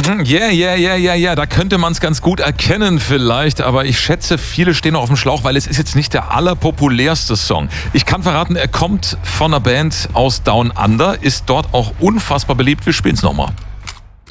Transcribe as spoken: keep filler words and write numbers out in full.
Mhm, yeah, yeah, yeah, yeah, yeah. Da könnte man es ganz gut erkennen vielleicht, aber ich schätze, viele stehen noch auf dem Schlauch, weil es ist jetzt nicht der allerpopulärste Song. Ich kann verraten, er kommt von einer Band aus Down Under, ist dort auch unfassbar beliebt. Wir spielen es nochmal.